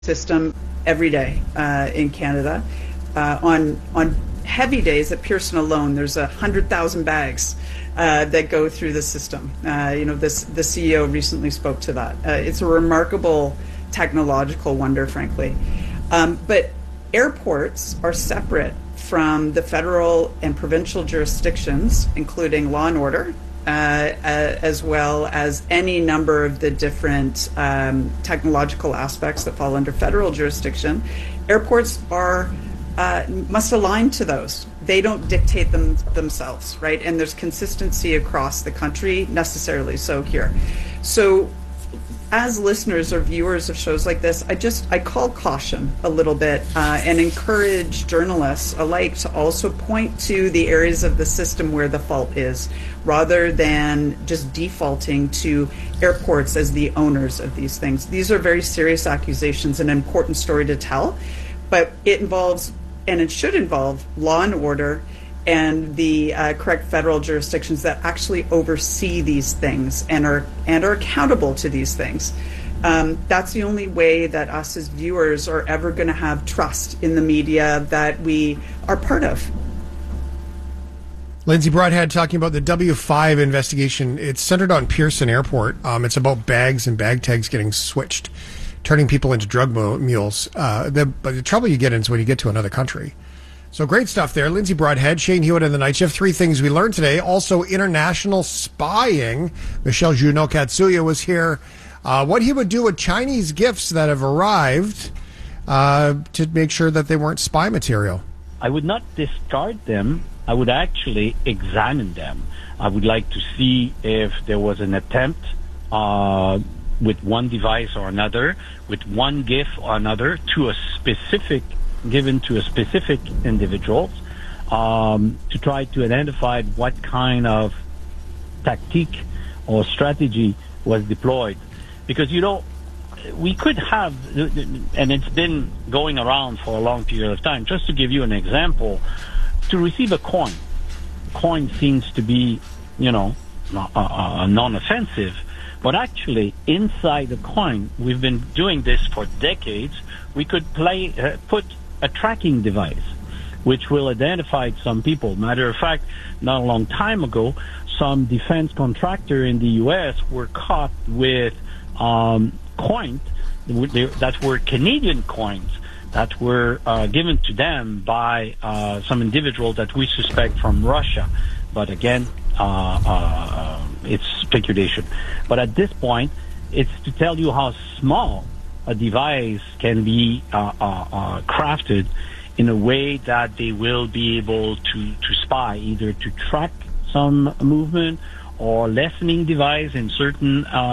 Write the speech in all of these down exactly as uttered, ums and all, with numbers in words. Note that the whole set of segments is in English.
system every day uh, in Canada. Uh, on on heavy days at Pearson alone, there's a hundred thousand bags uh, that go through the system. Uh, you know, this the C E O recently spoke to that. Uh, it's a remarkable technological wonder, frankly. Um, but airports are separate from the federal and provincial jurisdictions, including law and order, uh, uh, as well as any number of the different um, technological aspects that fall under federal jurisdiction. Airports are uh, must align to those. They don't dictate them themselves, right? And there's consistency across the country, necessarily so here. So as listeners or viewers of shows like this, I just, I call caution a little bit uh, and encourage journalists alike to also point to the areas of the system where the fault is, rather than just defaulting to airports as the owners of these things. These are very serious accusations, an important story to tell, but it involves, and it should involve, law and order and the uh, correct federal jurisdictions that actually oversee these things and are and are accountable to these things. Um, that's the only way that us as viewers are ever going to have trust in the media that we are part of. Lindsay Broadhead talking about the W five investigation. It's centered on Pearson Airport. Um, it's about bags and bag tags getting switched, turning people into drug mules. Uh, the, but the trouble you get in is when you get to another country. So great stuff there. Lindsay Broadhead, Shane Hewitt in the Night Shift. Three things we learned today. Also, international spying. Michelle Junot-Katsuya was here. Uh, what he would do with Chinese gifts that have arrived uh, to make sure that they weren't spy material. I would not discard them. I would actually examine them. I would like to see if there was an attempt uh, with one device or another, with one gift or another, to a specific given to a specific individuals, um, to try to identify what kind of tactique or strategy was deployed. Because, you know, we could have, and it's been going around for a long period of time, just to give you an example, to receive a coin. Coin seems to be, you know, uh, non-offensive, but actually inside the coin, we've been doing this for decades, we could play, uh, put a tracking device, which will identify some people. Matter of fact, not a long time ago, some defense contractor in the U S were caught with um, coins that were Canadian coins that were uh, given to them by uh, some individuals that we suspect from Russia. But again, uh, uh, it's speculation. But at this point, it's to tell you how small a device can be uh, uh, uh, crafted in a way that they will be able to, to spy, either to track some movement or lessening device in certain uh,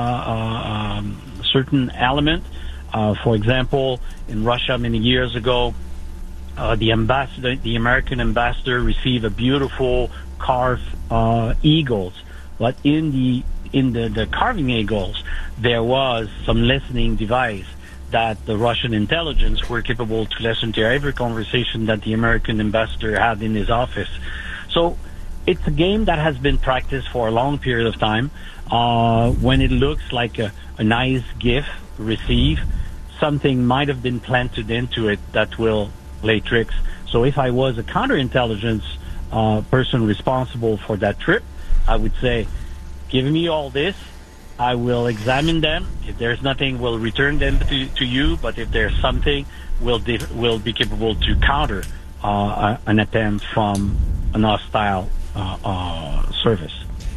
uh, um, certain element. Uh, for example, in Russia many years ago, uh, the ambassador, the American ambassador, received a beautiful carved uh, eagles, but in the in the, the carving eagles there was some listening device that the Russian intelligence were capable to listen to every conversation that the American ambassador had in his office. So it's a game that has been practiced for a long period of time. Uh, when it looks like a, a nice gift received, something might have been planted into it that will play tricks. So if I was a counterintelligence uh, person responsible for that trip, I would say, give me all this, I will examine them. If there's nothing, we'll return them to, to you. But if there's something, we'll, dif- we'll be capable to counter uh, an attempt from an hostile uh, uh, service.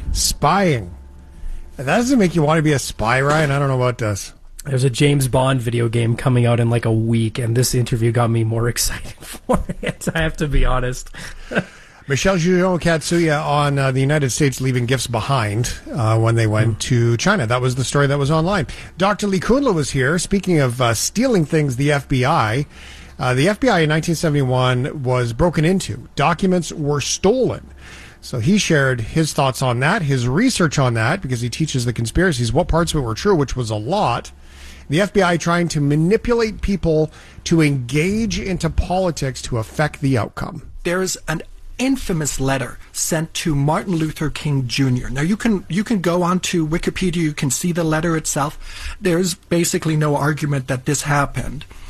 Spying. That doesn't make you want to be a spy, Ryan. I don't know what does. There's a James Bond video game coming out in like a week, and this interview got me more excited for it. I have to be honest. Michelle Junot-Katsuya on uh, the United States leaving gifts behind uh, when they went mm. to China. That was the story that was online. Doctor Lee Kundla was here. Speaking of uh, stealing things, the F B I. Uh, the F B I in nineteen seventy-one was broken into. Documents were stolen. So he shared his thoughts on that, his research on that, because he teaches the conspiracies, what parts of it were true, which was a lot. The F B I trying to manipulate people to engage into politics to affect the outcome. There is an infamous letter sent to Martin Luther King Junior Now you can you can go onto Wikipedia, you can see the letter itself. There's basically no argument that this happened.